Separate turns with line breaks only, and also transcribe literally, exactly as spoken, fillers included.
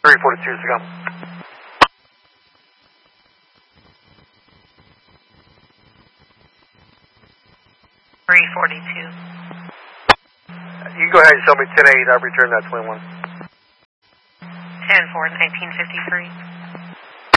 three forty-two is to go.
three forty-two.
You can go ahead and show me ten eight, I'll return that twenty-one.
ten four, nineteen fifty-three.